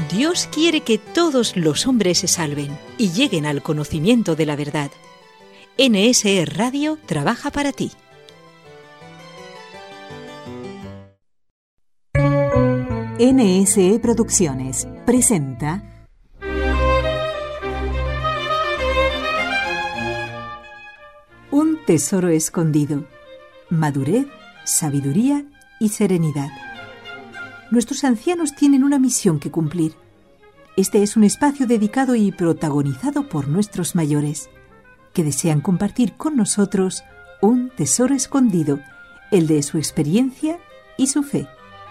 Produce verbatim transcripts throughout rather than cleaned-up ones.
Dios quiere que todos los hombres se salven y lleguen al conocimiento de la verdad. N S E Radio trabaja para ti. N S E Producciones presenta Un tesoro escondido, madurez, sabiduría y serenidad. Nuestros ancianos tienen una misión que cumplir. Este es un espacio dedicado y protagonizado por nuestros mayores, que desean compartir con nosotros un tesoro escondido, el de su experiencia y su fe.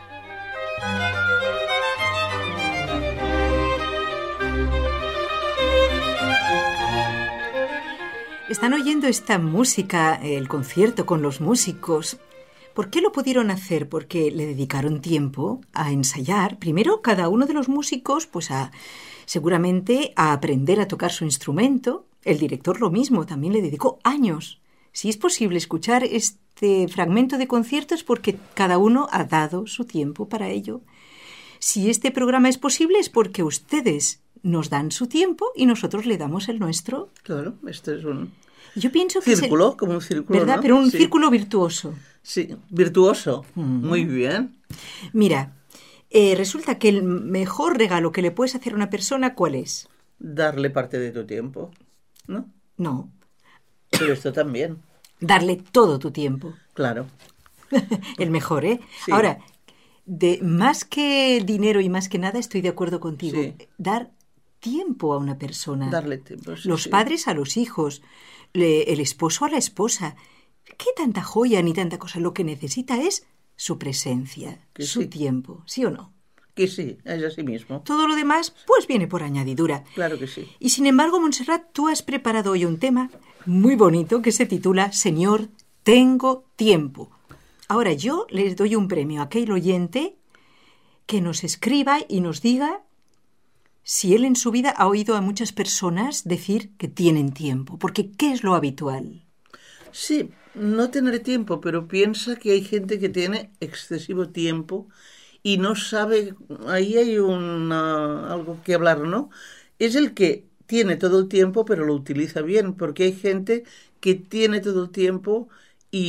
Están oyendo esta música, el concierto con los músicos. ¿Por qué lo pudieron hacer? Porque le dedicaron tiempo a ensayar. Primero, cada uno de los músicos, pues a, seguramente a aprender a tocar su instrumento. El director lo mismo, también le dedicó años. Si es posible escuchar este fragmento de concierto es porque cada uno ha dado su tiempo para ello. Si este programa es posible es porque ustedes nos dan su tiempo y nosotros le damos el nuestro. Claro, este es un Yo pienso que círculo, es el, como un círculo, ¿verdad? ¿no? Pero un Sí. círculo virtuoso. Sí, virtuoso. Mm. Muy bien. Mira, eh, resulta que el mejor regalo que le puedes hacer a una persona, ¿cuál es? Darle parte de tu tiempo, ¿no? No, Pero esto también, darle todo tu tiempo. claro. El mejor, ¿eh? Sí. Ahora, de más que dinero y más que nada, estoy de acuerdo contigo. Sí. Dar tiempo a una persona. Darle tiempo. sí, Los sí. padres a los hijos, le- el esposo a la esposa. ¿Qué tanta joya ni tanta cosa? Lo que necesita es su presencia, Que su sí. tiempo, ¿sí o no? Que sí, es así mismo. Todo lo demás, pues viene por añadidura. Claro que sí. Y sin embargo, Montserrat, tú has preparado hoy un tema muy bonito que se titula Señor, tengo tiempo. Ahora yo les doy un premio a aquel oyente que nos escriba y nos diga si él en su vida ha oído a muchas personas decir que tienen tiempo. Porque ¿qué es lo habitual? Sí, no tener tiempo, pero piensa que hay gente que tiene excesivo tiempo y no sabe, ahí hay una, algo que hablar, ¿no? Es el que tiene todo el tiempo, pero lo utiliza bien, porque hay gente que tiene todo el tiempo